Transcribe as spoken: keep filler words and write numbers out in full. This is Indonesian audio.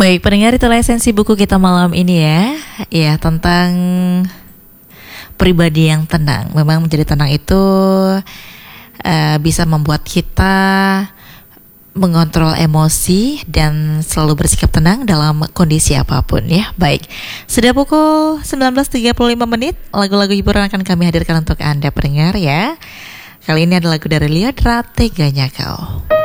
Baik, pendengar, itulah esensi buku kita malam ini ya. Ya, tentang pribadi yang tenang. Memang menjadi tenang itu uh, bisa membuat kita mengontrol emosi dan selalu bersikap tenang dalam kondisi apapun ya. Baik, sudah pukul sembilan belas tiga puluh lima menit. Lagu-lagu hiburan akan kami hadirkan untuk Anda pendengar ya. Kali ini ada lagu dari Liodra, Teganya Kau.